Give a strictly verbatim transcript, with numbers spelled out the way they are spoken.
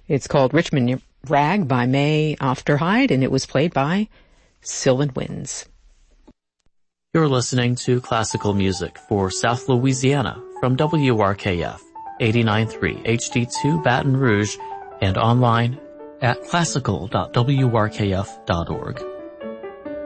It's called Richmond Rag by May Ofterhide, and it was played by Sylvan Winds. You're listening to classical music for South Louisiana from W R K F eighty-nine point three H D two Baton Rouge and online at classical dot w r k f dot org.